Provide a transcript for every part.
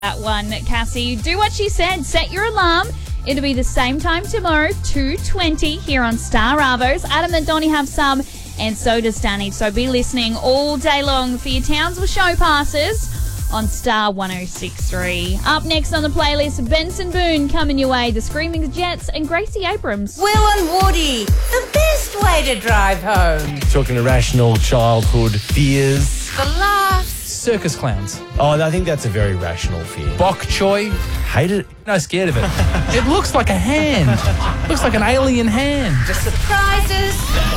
That one, Cassie. Do what she said. Set your alarm. It'll be the same time tomorrow, 2:20 here on Star Arvos. Adam and Donnie have some, and so does Danny. So be listening all day long for your Townsville show passes on Star 106.3. Up next on the playlist, Benson Boone coming your way, the Screaming Jets and Gracie Abrams. Will and Woody, the best way to drive home. Talking irrational childhood fears. The laughs. Circus clowns. Oh, I think that's a very rational fear. Bok choy. Hate it. No, scared of it. It looks like a hand. Looks like an alien hand. The surprises.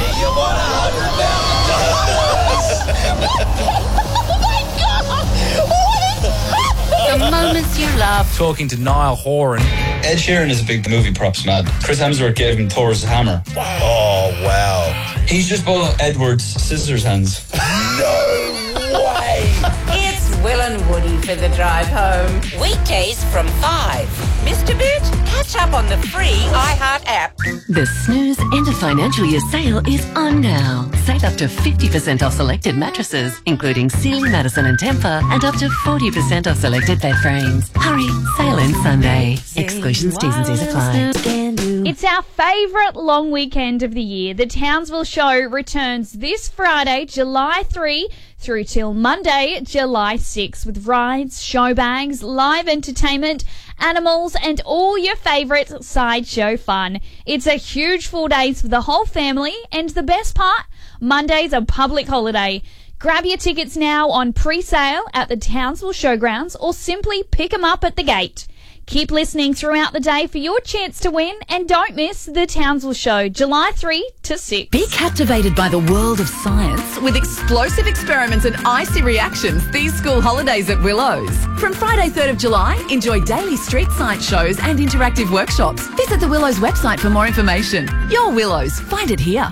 The moments you love. Talking to Niall Horan. Ed Sheeran is a big movie props man. Chris Hemsworth gave him Thor's hammer. Oh, wow. He's just bought Edward's scissors hands. No way. It's Will and Woody for the drive home. Weekdays from 5. Missed a bit? Catch up on the free iHeart app. The Snooze End of Financial Year sale is on now. Save up to 50% off selected mattresses, including Sealy, Madison and Tempur, and up to 40% off selected bed frames. Hurry, sale ends Sunday. Exclusions, T's and C's apply. It's our favourite long weekend of the year. The Townsville Show returns this Friday, July 3 through till Monday, July 6, with rides, show bags, live entertainment, animals, and all your favourite sideshow fun. It's a huge 4 days for the whole family, and the best part, Monday's a public holiday. Grab your tickets now on pre-sale at the Townsville Showgrounds or simply pick them up at the gate. Keep listening throughout the day for your chance to win, and don't miss the Townsville Show, July 3 to 6. Be captivated by the world of science with explosive experiments and icy reactions these school holidays at Willows. From Friday 3rd of July, enjoy daily street science shows and interactive workshops. Visit the Willows website for more information. Your Willows, find it here.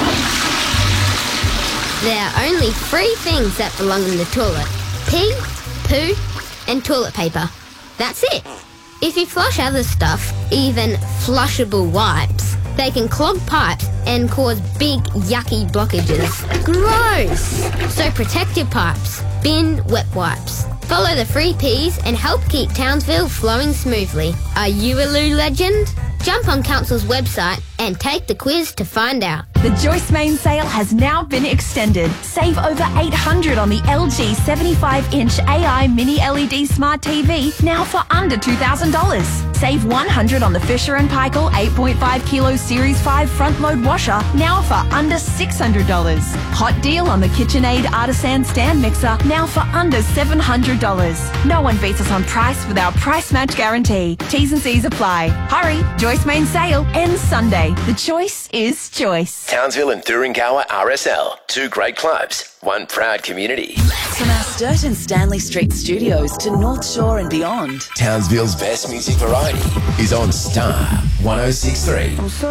There are only 3 things that belong in the toilet: pee, poo, and toilet paper. That's it. If you flush other stuff, even flushable wipes, they can clog pipes and cause big yucky blockages. Gross! So protect your pipes. Bin wet wipes. Follow the 3 Ps and help keep Townsville flowing smoothly. Are you a loo legend? Jump on Council's website and take the quiz to find out. The Joyce Main sale has now been extended. Save over $800 on the LG 75-inch AI Mini LED Smart TV, now for under $2,000. Save $100 on the Fisher & Paykel 8.5 kilo Series 5 front-load washer, now for under $600. Hot deal on the KitchenAid Artisan Stand Mixer, now for under $700. No one beats us on price with our price match guarantee. T's and C's apply. Hurry, Joyce Main sale ends Sunday. The choice is choice. Townsville and Thuringowa RSL, 2 great clubs, 1 proud community. From our Sturt and Stanley Street studios to North Shore and beyond. Townsville's best music variety is on Star 106.3.